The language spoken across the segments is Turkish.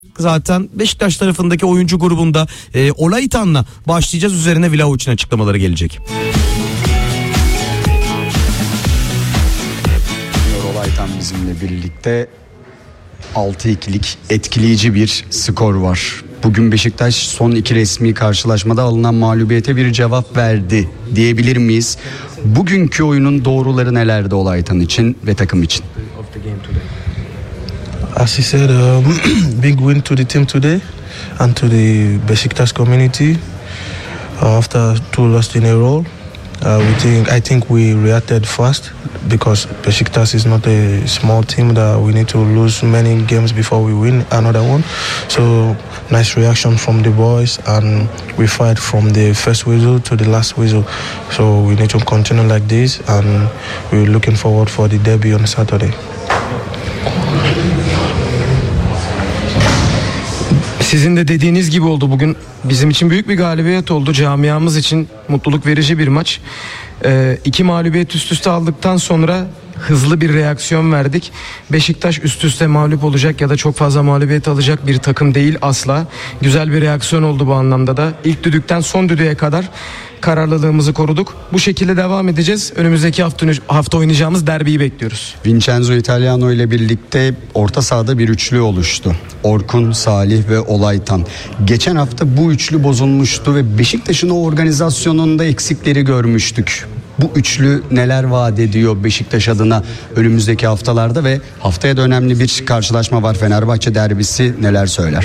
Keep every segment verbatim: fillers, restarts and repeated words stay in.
Zaten Beşiktaş tarafındaki oyuncu grubunda e, Olaytan'la başlayacağız. Üzerine Vlahovic'in açıklamaları gelecek. Olaytan bizimle birlikte. altı ikilik etkileyici bir skor var. Bugün Beşiktaş son iki resmi karşılaşmada alınan mağlubiyete bir cevap verdi diyebilir miyiz? Bugünkü oyunun doğruları nelerdi Olaytan için ve takım için? As he said, um, big win to the team today and to the Beşiktaş community uh, after two lost in a row. Uh, we think I think we reacted fast because Beşiktaş is not a small team that we need to lose many games before we win another one. So nice reaction from the boys, and we fight from the first whistle to the last whistle. So we need to continue like this, and we're looking forward for the derby on Saturday. Sizin de dediğiniz gibi oldu bugün. Bizim için büyük bir galibiyet oldu. Camiamız için mutluluk verici bir maç. Ee, iki mağlubiyet üst üste aldıktan sonra hızlı bir reaksiyon verdik. Beşiktaş üst üste mağlup olacak ya da çok fazla mağlubiyet alacak bir takım değil asla. Güzel bir reaksiyon oldu bu anlamda da. İlk düdükten son düdüğe kadar kararlılığımızı koruduk. Bu şekilde devam edeceğiz. Önümüzdeki hafta, hafta oynayacağımız derbiyi bekliyoruz. Vincenzo Italiano ile birlikte orta sahada bir üçlü oluştu. Orkun, Salih ve Olaytan. Geçen hafta bu üçlü bozulmuştu ve Beşiktaş'ın o organizasyonunda eksikleri görmüştük. Bu üçlü neler vaat ediyor Beşiktaş adına önümüzdeki haftalarda ve haftaya da önemli bir karşılaşma var. Fenerbahçe derbisi neler söyler?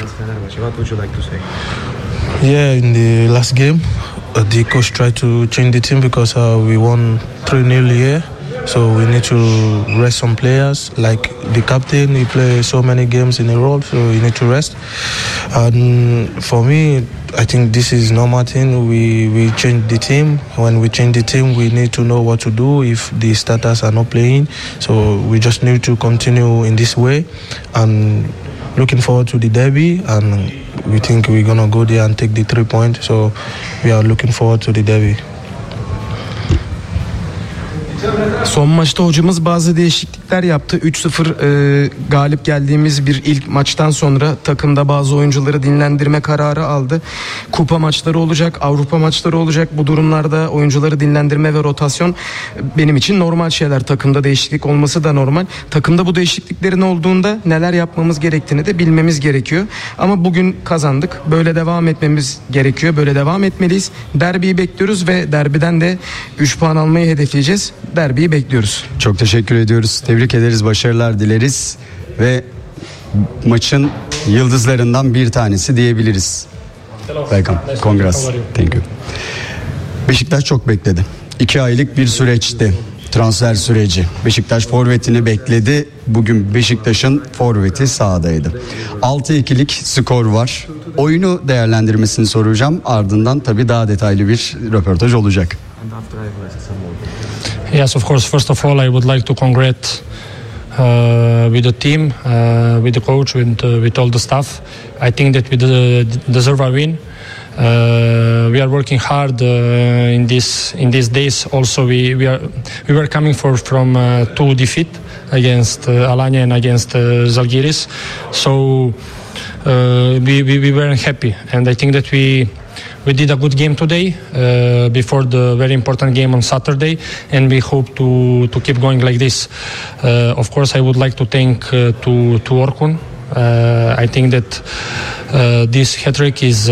Yeah, in the last game, uh, the coach tried to change the team because uh, we won three nil here. So we need to rest some players. Like the captain, he play so many games in a row, so you need to rest. And for me, I think this is normal thing. We we change the team. When we change the team, we need to know what to do if the starters are not playing. So we just need to continue in this way. And looking forward to the derby, and we think we're gonna go there and take the three points. So we are looking forward to the derby. Son maçta hocamız bazı değişiklikler yaptı. üç sıfır e, galip geldiğimiz bir ilk maçtan sonra takımda bazı oyuncuları dinlendirme kararı aldı. Kupa maçları olacak, Avrupa maçları olacak. Bu durumlarda oyuncuları dinlendirme ve rotasyon benim için normal şeyler. Takımda değişiklik olması da normal. Takımda bu değişikliklerin olduğunda neler yapmamız gerektiğini de bilmemiz gerekiyor. Ama bugün kazandık. Böyle devam etmemiz gerekiyor. Böyle devam etmeliyiz. Derbiyi bekliyoruz ve derbiden de üç puan almayı hedefleyeceğiz. Derbiyi bekliyoruz. Çok teşekkür ediyoruz. Tebrik ederiz, başarılar dileriz ve maçın yıldızlarından bir tanesi diyebiliriz. Welcome. Congrats. Thank you. Beşiktaş çok bekledi. İki aylık bir süreçti transfer süreci. Beşiktaş forvetini bekledi. Bugün Beşiktaş'ın forveti sahadaydı. altı ikilik skor var. Oyunu değerlendirmesini soracağım. Ardından tabii daha detaylı bir röportaj olacak. Yes, of course. First of all, I would like to congratulate uh, with the team, uh, with the coach, with uh, with all the staff. I think that we de- deserve a win. Uh, we are working hard uh, in this in these days. Also, we we are we were coming for from uh, two defeat against uh, Alanya and against uh, Zalgiris, so uh, we, we we weren't happy, and I think that we. We did a good game today uh, before the very important game on Saturday, and we hope to to keep going like this. Uh, of course, I would like to thank uh, to to Orkun. Uh, I think that uh, this hat-trick is uh,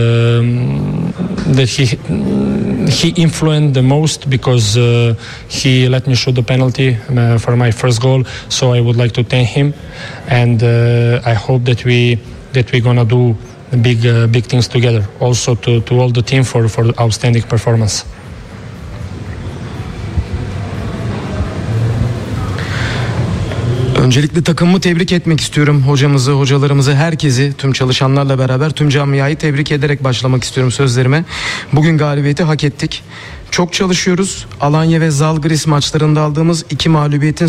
that he he influenced the most because uh, he let me shoot the penalty uh, for my first goal. So I would like to thank him, and uh, I hope that we that we're gonna do big uh, big things together. Also to, to all the team for for outstanding performance. Öncelikle takımımı tebrik etmek istiyorum. Hocamızı, hocalarımızı, herkesi, tüm çalışanlarla beraber tüm camiayı tebrik ederek başlamak istiyorum sözlerime. Bugün galibiyeti hak ettik. Çok çalışıyoruz. Alanya ve Zalgiris maçlarında aldığımız iki mağlubiyetin